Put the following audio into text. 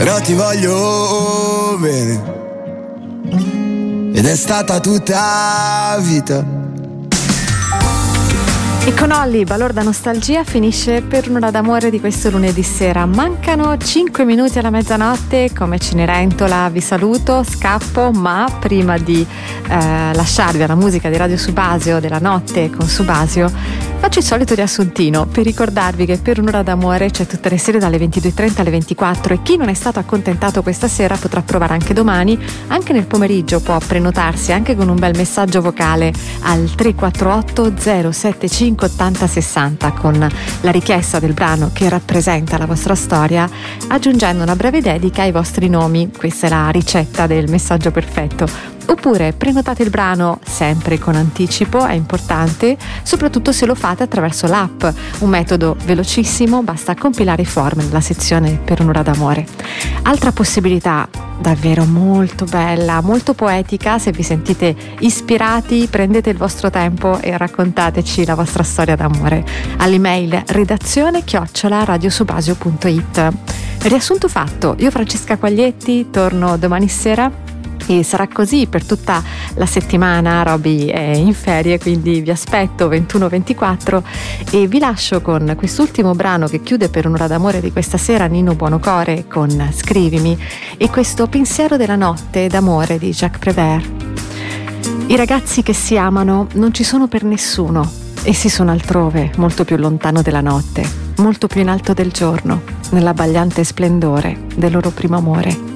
però ti voglio bene. Ed è stata tutta vita. E con Olly, Balorda Nostalgia, finisce Per un'ora d'amore di questo lunedì sera. Mancano 5 minuti alla mezzanotte. Come Cenerentola vi saluto, scappo, ma prima di lasciarvi alla musica di Radio Subasio della notte con Subasio, faccio il solito riassuntino per ricordarvi che Per un'ora d'amore c'è tutte le sere dalle 22:30 alle 24 e chi non è stato accontentato questa sera potrà provare anche domani, anche nel pomeriggio può prenotarsi anche con un bel messaggio vocale al 348 075 8060 con la richiesta del brano che rappresenta la vostra storia, aggiungendo una breve dedica ai vostri nomi. Questa è la ricetta del messaggio perfetto. Oppure prenotate il brano sempre con anticipo, è importante, soprattutto se lo fate attraverso l'app, un metodo velocissimo, basta compilare i form nella sezione Per un'ora d'amore. Altra possibilità davvero molto bella, molto poetica, se vi sentite ispirati prendete il vostro tempo e raccontateci la vostra storia d'amore all'email redazione@radiosubasio.it. Riassunto fatto, io Francesca Quaglietti torno domani sera e sarà così per tutta la settimana. Roby è in ferie, quindi vi aspetto 21-24 e vi lascio con quest'ultimo brano che chiude Per un'ora d'amore di questa sera, Nino Buonocore con Scrivimi, e questo Pensiero della notte d'amore di Jacques Prévert. I ragazzi che si amano non ci sono per nessuno, essi sono altrove, molto più lontano della notte, molto più in alto del giorno, nell'abbagliante splendore del loro primo amore.